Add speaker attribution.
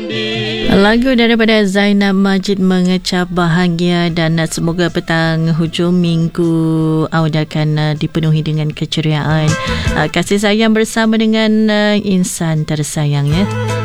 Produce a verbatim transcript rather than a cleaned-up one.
Speaker 1: Lagu daripada Zainab Majid mengecap bahagia dan semoga petang hujung minggu awal akan dipenuhi dengan keceriaan, kasih sayang bersama dengan insan tersayang ya.